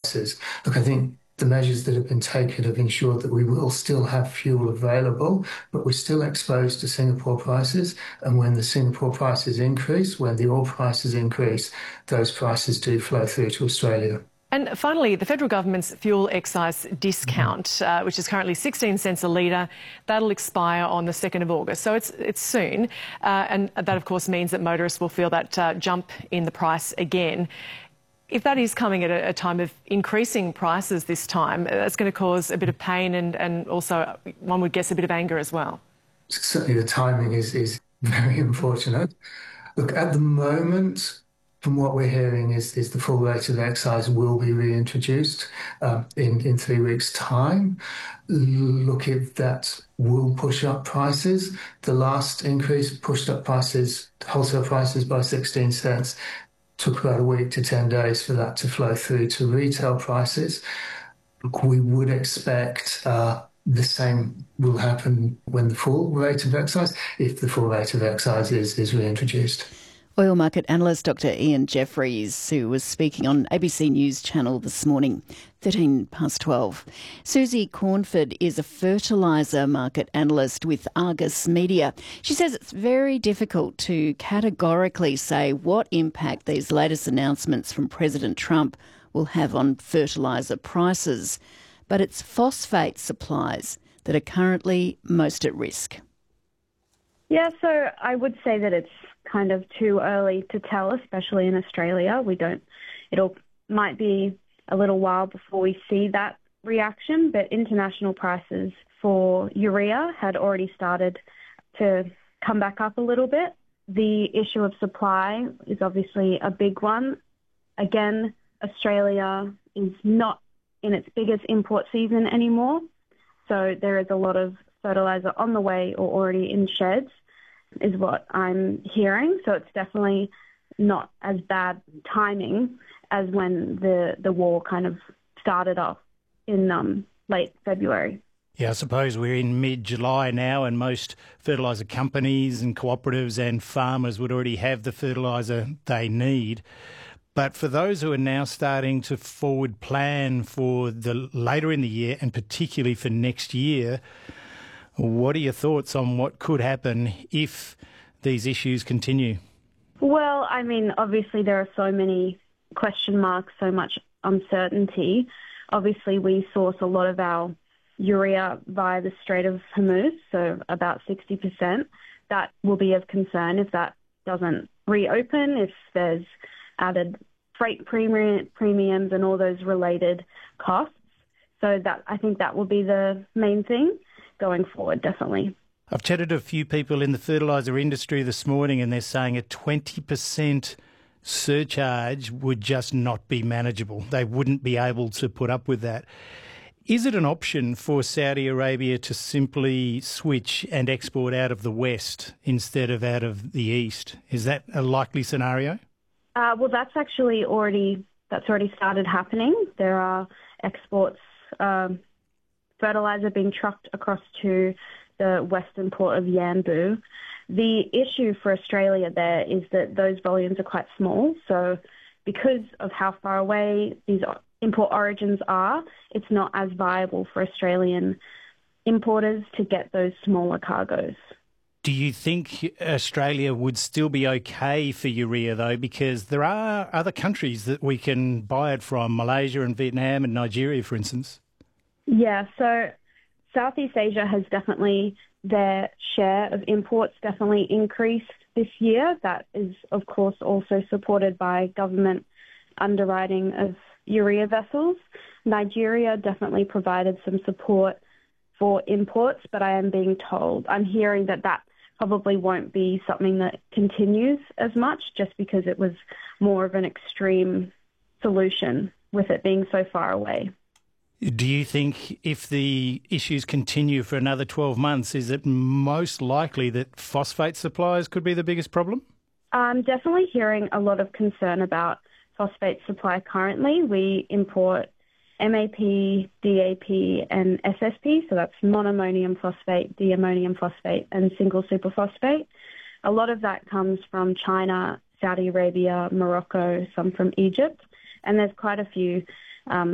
prices. Look, I think the measures that have been taken have ensured that we will still have fuel available, but we're still exposed to Singapore prices. And when the Singapore prices increase, when the oil prices increase, those prices do flow through to Australia. And finally, the federal government's fuel excise discount, which is currently 16 cents a litre, that'll expire on the 2nd of August. So it's soon. And that, of course, means that motorists will feel that jump in the price again. If that is coming at a time of increasing prices this time, that's going to cause a bit of pain and also, one would guess, a bit of anger as well. Certainly the timing is very unfortunate. Look, at the moment, from what we're hearing is the full rate of excise will be reintroduced in 3 weeks' time. Look, if that will push up prices. The last increase pushed up prices, wholesale prices, by 16 cents. Took about a week to 10 days for that to flow through to retail prices. Look, we would expect the same will happen when the full rate of excise, if the full rate of excise is reintroduced. Oil market analyst Dr Ian Jeffries, who was speaking on ABC News Channel this morning, 12:13. Susie Cornford is a fertiliser market analyst with Argus Media. She says it's very difficult to categorically say what impact these latest announcements from President Trump will have on fertiliser prices, but it's phosphate supplies that are currently most at risk. Yeah, so I would say that it's kind of too early to tell, especially in Australia. It'll might be a little while before we see that reaction, but international prices for urea had already started to come back up a little bit. The issue of supply is obviously a big one. Again, Australia is not in its biggest import season anymore, so there is a lot of fertiliser on the way or already in sheds, is what I'm hearing. So it's definitely not as bad timing as when the war kind of started off in late February. Yeah, I suppose we're in mid-July now and most fertiliser companies and cooperatives and farmers would already have the fertiliser they need. But for those who are now starting to forward plan for the later in the year and particularly for next year, what are your thoughts on what could happen if these issues continue? Well, I mean, obviously there are so many question marks, so much uncertainty. Obviously we source a lot of our urea via the Strait of Hormuz, so about 60%. That will be of concern if that doesn't reopen, if there's added freight premiums and all those related costs. So that, I think that will be the main thing going forward, definitely. I've chatted to a few people in the fertiliser industry this morning and they're saying a 20% surcharge would just not be manageable. They wouldn't be able to put up with that. Is it an option for Saudi Arabia to simply switch and export out of the West instead of out of the East? Is that a likely scenario? Well, that's already started happening. There are exports, fertiliser being trucked across to the western port of Yanbu. The issue for Australia there is that those volumes are quite small. So because of how far away these import origins are, it's not as viable for Australian importers to get those smaller cargoes. Do you think Australia would still be okay for urea, though? Because there are other countries that we can buy it from, Malaysia and Vietnam and Nigeria, for instance. Yeah, so Southeast Asia has definitely, their share of imports definitely increased this year. That is, of course, also supported by government underwriting of urea vessels. Nigeria definitely provided some support for imports, but I'm hearing that probably won't be something that continues as much just because it was more of an extreme solution with it being so far away. Do you think if the issues continue for another 12 months, is it most likely that phosphate supplies could be the biggest problem? I'm definitely hearing a lot of concern about phosphate supply currently. We import MAP, DAP and SSP, so that's monoammonium phosphate, diammonium phosphate and single superphosphate. A lot of that comes from China, Saudi Arabia, Morocco, some from Egypt, and there's quite a few